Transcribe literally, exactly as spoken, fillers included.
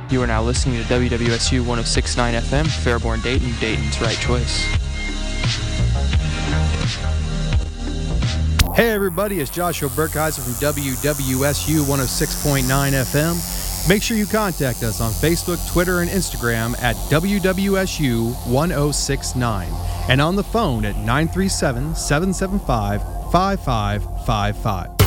You are now listening to W W S U one oh six point nine F M, Fairborn Dayton, Dayton's right choice. Hey everybody, it's Joshua Burkheiser from W W S U one oh six point nine F M. Make sure you contact us on Facebook, Twitter, and Instagram at W W S U one oh six nine and on the phone at nine three seven, seven seven five, five five five five.